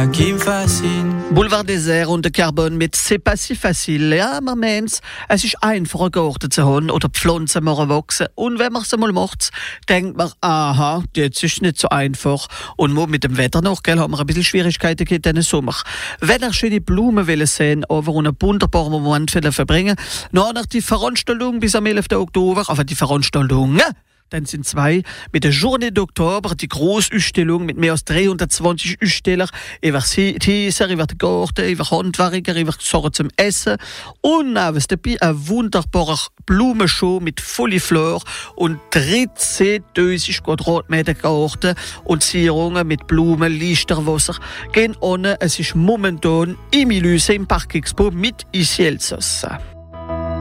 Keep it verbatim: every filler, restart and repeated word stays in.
ça qui me fascine. Boulevard Désert und der Carbon mit «C'est pas si facile». Ja, man meint's, es ist einfach, einen Garten zu haben oder Pflanzen machen wachsen. Und wenn man es einmal macht, denkt man, aha, jetzt ist es nicht so einfach. Und mo mit dem Wetter noch, gell, haben wir ein bisschen Schwierigkeiten gehabt diesen Sommer. Wenn ihr schöne Blumen wollt sehen, aber einen wunderbaren Moment verbringen, nach die Veranstaltung bis am elften Oktober, aber die Veranstaltung, dann sind zwei mit der Journée d'Octobre, die Grossausstellung mit mehr als dreihundertzwanzig Ausstellern über Teaser, über den Garten, über Handwerker, über Sachen zum Essen und auch was dabei ein wunderbarer Blumenshow mit volle Flor und dreizehntausend Quadratmeter Garten und Zierungen mit Blumen, Lichterwasser. Gehen ohne, es ist momentan im Illusion im Parc Expo mit Ici Elsass.